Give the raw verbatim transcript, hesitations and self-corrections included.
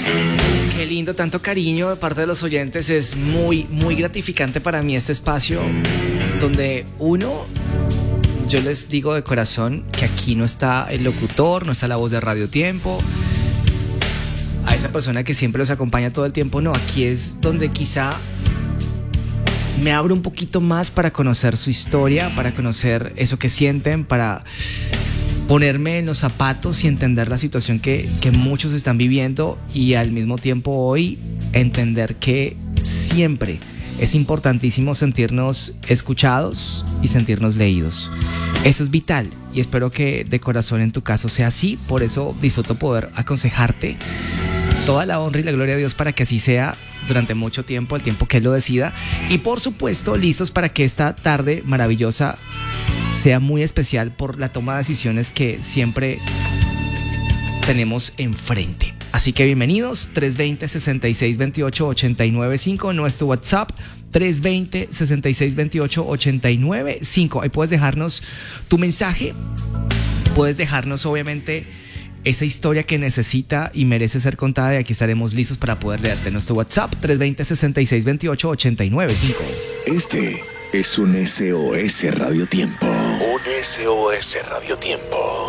Qué lindo, tanto cariño de parte de los oyentes. Es muy, muy gratificante para mí este espacio donde uno, yo les digo de corazón que aquí no está el locutor, no está la voz de Radio Tiempo, a esa persona que siempre los acompaña todo el tiempo. No, aquí es donde quizá me abro un poquito más para conocer su historia, para conocer eso que sienten, para ponerme en los zapatos y entender la situación que, que muchos están viviendo, y al mismo tiempo hoy entender que siempre es importantísimo sentirnos escuchados y sentirnos leídos. Eso es vital y espero que de corazón en tu caso sea así. Por eso disfruto poder aconsejarte. Toda la honra y la gloria a Dios para que así sea durante mucho tiempo, el tiempo que Él lo decida. Y por supuesto, listos para que esta tarde maravillosa sea muy especial por la toma de decisiones que siempre tenemos enfrente. Así que bienvenidos. Tres veinte, sesenta y seis veintiocho, ochenta y nueve cinco, nuestro WhatsApp tres veinte, sesenta y seis veintiocho, ochenta y nueve cinco. Ahí puedes dejarnos tu mensaje, puedes dejarnos obviamente esa historia que necesita y merece ser contada, y aquí estaremos listos para poder leerte. Nuestro WhatsApp tres veinte, sesenta y seis veintiocho, ochenta y nueve cinco. Este es un S O S Radio Tiempo. Un S O S Radio Tiempo.